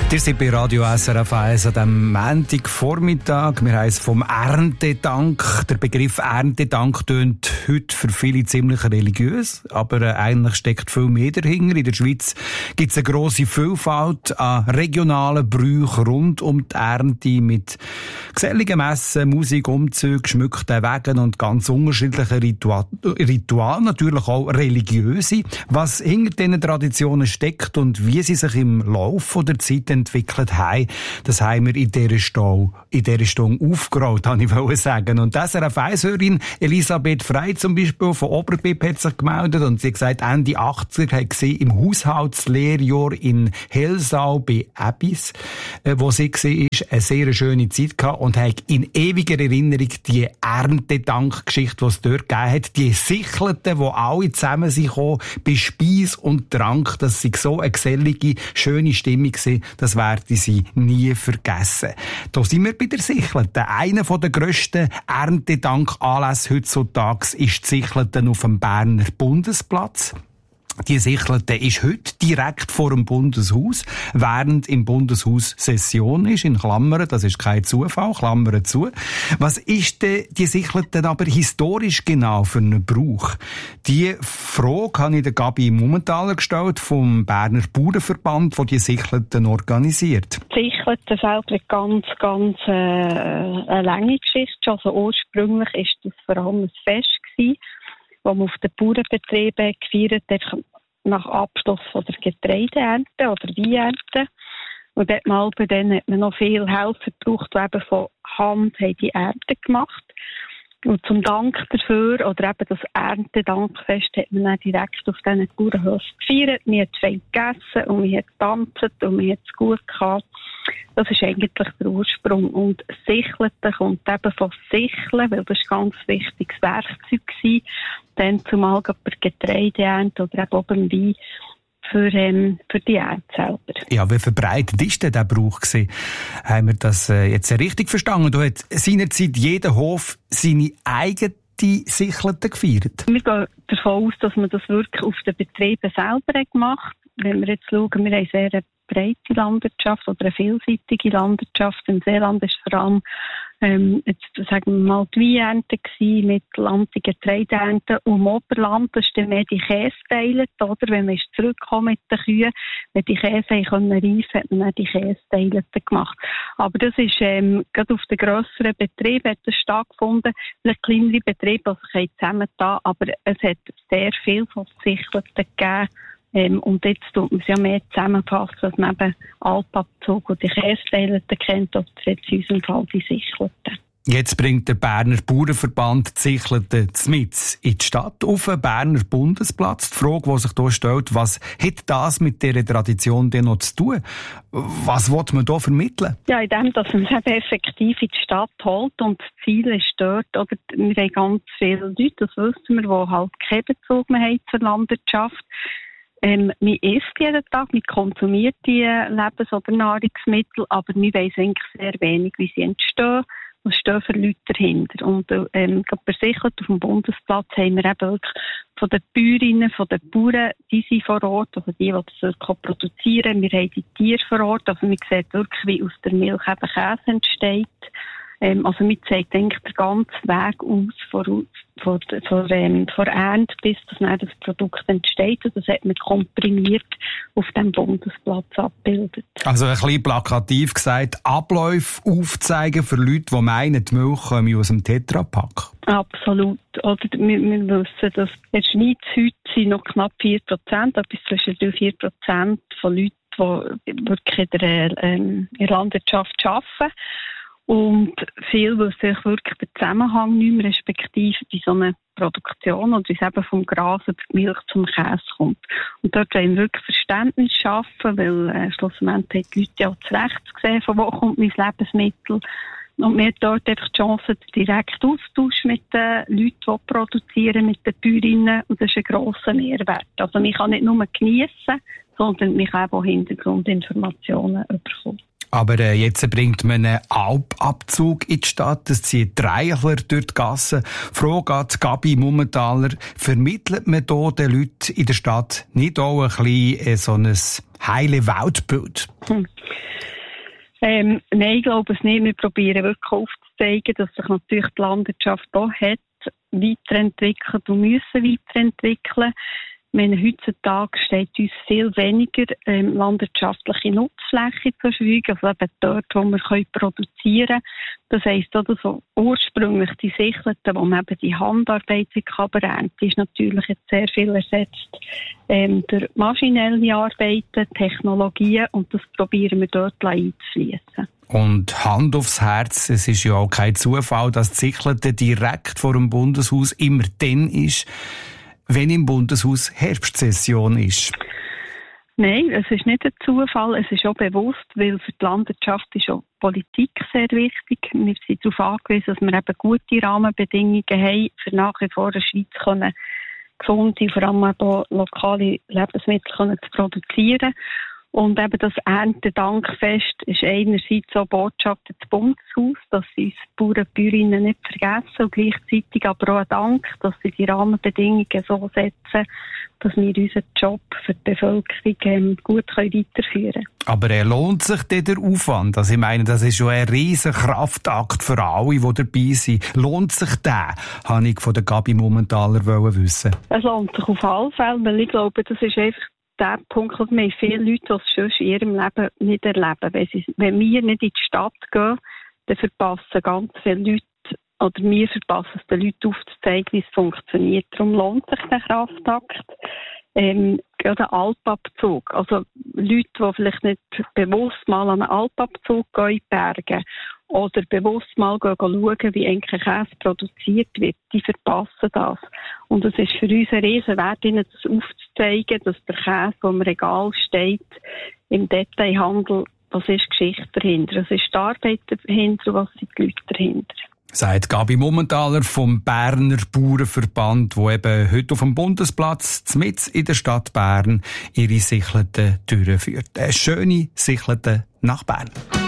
Ihr seid bei Radio SRF 1 an diesem Montagvormittag. Wir haben es vom Erntedank. Der Begriff Erntedank tönt heute für viele ziemlich religiös, aber eigentlich steckt viel mehr dahinter. In der Schweiz gibt es eine grosse Vielfalt an regionalen Brüchen rund um die Ernte mit geselligen Messen, Musik, Umzügen, geschmückten Wegen und ganz unterschiedlichen Ritualen, natürlich auch religiöse. Was hinter diesen Traditionen steckt und wie sie sich im Laufe der Zeit entwickelt haben, das haben wir in dieser Stunde aufgerollt, kann ich sagen. Und die SRF-1-Hörerin Elisabeth Frey zum Beispiel von Oberbib hat sich gemeldet und sie hat gesagt, Ende 80er hat sie im Haushaltslehrjahr in Helsau bei Ebbis, wo sie war, eine sehr schöne Zeit gehabt und hat in ewiger Erinnerung die Erntedankgeschichte, die es dort gegeben hat, die Sichelten, die alle zusammen sind gekommen, bei Speis und Trank, das war so eine gesellige, schöne Stimmung gewesen, das werden sie nie vergessen. Da sind wir bei der Sichelten. Einer der grössten Erntedankanlässe heutzutage ist die Sichelten auf dem Berner Bundesplatz. Die Sichelten ist heute direkt vor dem Bundeshaus, während im Bundeshaus Session ist, in Klammern, das ist kein Zufall, Klammern zu. Was ist denn die Sichelten aber historisch genau für einen Brauch? Die Frage habe ich der Gabi Mumenthaler gestellt, vom Berner Bauernverband, der die Sichelten organisiert. Die Sichelten selber eine lange Geschichte. Also ursprünglich ist das vor allem ein Fest gewesen, das man auf den Bauernbetrieben gefeiert hat, nach Abschluss von der Getreideernte oder Weinernte. Und dort mal bei denen hat man noch viel Helfer gebraucht, die eben von Hand haben die Ernte gemacht. Und zum Dank dafür, oder eben das Erntedankfest, hat man dann direkt auf diesen Bauernhöfen gefeiert. Man hat fein gegessen und man hat getanzt und man hat es gut gehabt. Das ist eigentlich der Ursprung. Und Sichelten kommt eben von Sicheln, weil das ein ganz wichtiges Werkzeug war. Dann zumal bei Getreideernte oder eben beim Wein für die Ernte selber. Ja, wie verbreitet ist denn der Brauch gewesen? Haben wir das jetzt richtig verstanden? Da hat seinerzeit jeder Hof seine eigene Sichelten gefeiert? Wir gehen davon aus, dass man das wirklich auf den Betrieben selber gemacht hat. Wenn wir jetzt schauen, wir haben sehr eine breite Landwirtschaft oder eine vielseitige Landwirtschaft. Im Seeland ist vor allem jetzt sagen wir mal die Weinernte gsi, Mittelland die Getreideernte und im Oberland das ist dann mehr die Kästeile, oder? Wenn man zurückkommt mit den Kühen, wenn die Käse können reifen, hat man dann die Kästeile gemacht. Aber das ist gerade auf den grösseren Betrieben hat das stattgefunden. Vielleicht kleinere Betriebe, die sich zusammengetan, aber es hat sehr viel von Sichelten gegeben. Und jetzt tut man es ja mehr zusammenfassen, dass man eben Alpabzug und die Kästeile kennt, oder jetzt in unserem Fall die Sichelten. Jetzt bringt der Berner Bauernverband die Sichelten mit in die Stadt auf den Berner Bundesplatz. Die Frage, die sich hier stellt, was hat das mit dieser Tradition denn noch zu tun? Was will man hier vermitteln? Ja, in dem, dass man es eben effektiv in die Stadt holt und das Ziel ist dort, oder wir haben ganz viele Leute, das wissen wir, die halt keinen Bezug mehr haben zur Landwirtschaft. Man isst jeden Tag, man konsumiert die Lebens- oder Nahrungsmittel, aber man weiss eigentlich sehr wenig, wie sie entstehen. Was stehen für Leute dahinter? Und gerade bei Sichelten auf dem Bundesplatz haben wir eben wirklich von den Bäuerinnen, von den Bauern, die sind vor Ort, also die das wirklich produzieren. Wir haben die Tiere vor Ort, also man sieht wirklich, wie aus der Milch eben Käse entsteht. Also man zeigt eigentlich den ganzen Weg aus von Ernte bis das Produkt entsteht. Und das hat man komprimiert auf dem Bundesplatz abgebildet. Also ein bisschen plakativ gesagt, Abläufe aufzeigen für Leute, die meinen, die Milch komme aus dem Tetrapack. Absolut. Oder wir wissen, dass in der Schweiz heute sind noch knapp 4%, etwas zwischen 3-4% von Leuten, die wirklich in der Landwirtschaft arbeiten. Und viel wissen sich wirklich den Zusammenhang nicht mehr, respektive bei so einer Produktion oder wie es eben vom Gras über die Milch zum Käse kommt. Und dort wollen wir wirklich Verständnis schaffen, weil schlussendlich haben die Leute ja auch zurecht gesehen, von wo kommt mein Lebensmittel. Und wir haben dort einfach die Chance, direkt Austausch mit den Leuten, die produzieren, mit den Bäuerinnen. Und das ist ein grosser Mehrwert. Also man kann nicht nur geniessen, sondern man kann auch Hintergrundinformationen bekommen. Aber jetzt bringt man einen Alpabzug in die Stadt. Es zieht Reichler durch die Gassen. Frage an Gabi Mummentaler, vermittelt man hier den Leuten in der Stadt nicht auch ein bisschen so ein heile Weltbild? Nein, ich glaube es nicht. Wir probieren wirklich aufzuzeigen, dass sich natürlich die Landwirtschaft auch hat weiterentwickelt und müssen weiterentwickeln. Heutzutage steht uns viel weniger landwirtschaftliche Nutzfläche zur Verfügung, also eben dort, wo wir produzieren können. Das heisst auch, dass ursprünglich die Sichelten, wo man eben die Handarbeit ernten, ist natürlich jetzt sehr viel ersetzt durch maschinelle Arbeiten, Technologien, und das probieren wir dort einzufließen. Und Hand aufs Herz, es ist ja auch kein Zufall, dass die Sichelten direkt vor dem Bundeshaus immer dann ist, wenn im Bundeshaus Herbstsession ist. Nein, es ist nicht ein Zufall, es ist auch bewusst, weil für die Landwirtschaft ist auch Politik sehr wichtig. Wir sind darauf angewiesen, dass wir eben gute Rahmenbedingungen haben, für nach wie vor in der Schweiz können gesunde, vor allem auch lokale Lebensmittel zu produzieren. Und eben das Erntedankfest ist einerseits auch Botschaft des Bundeshaus, dass sie uns Bauern und Bäuerinnen nicht vergessen, und gleichzeitig aber auch ein Dank, dass sie die Rahmenbedingungen so setzen, dass wir unseren Job für die Bevölkerung gut weiterführen können. Aber lohnt sich denn der Aufwand? Also ich meine, das ist schon ein riesen Kraftakt für alle, die dabei sind. Lohnt sich der? Habe ich von der Gabi Mummentaler wissen. Es lohnt sich auf alle Fälle, weil ich glaube, das ist einfach der Punkt, dass wir viele Leute, die es sonst in ihrem Leben nicht erleben. Wenn wir nicht in die Stadt gehen, dann verpassen ganz viele Leute, oder wir verpassen es den Leuten aufzuzeigen, wie es funktioniert. Darum lohnt sich der Kraftakt. Gerade der Alpabzug. Also Leute, die vielleicht nicht bewusst mal an einen Alpabzug gehen in die Berge oder bewusst mal schauen, wie eigentlich Käse produziert wird, die verpassen das. Und es ist für uns ein Riesenwert, ihnen das aufzuzeigen, dass der Käse, der im Regal steht, im Detailhandel, was ist Geschichte dahinter, was ist die Arbeit dahinter, was sind die Leute dahinter. Sagt Gabi Mummentaler vom Berner Bauernverband, der eben heute auf dem Bundesplatz mitten in der Stadt Bern ihre Sichelten durchführt. Eine schöne Sichelten nach Bern.